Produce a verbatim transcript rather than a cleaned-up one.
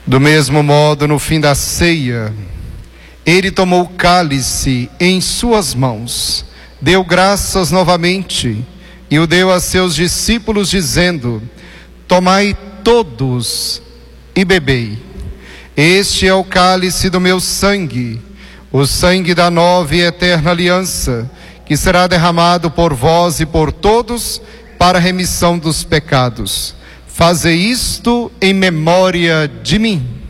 Do mesmo modo, no fim da ceia, ele tomou o cálice em suas mãos, deu graças novamente e o deu a seus discípulos, dizendo: tomai todos e bebei. Este é o cálice do meu sangue, o sangue da nova e eterna aliança, que será derramado por vós e por todos para a remissão dos pecados. Fazei isto em memória de mim.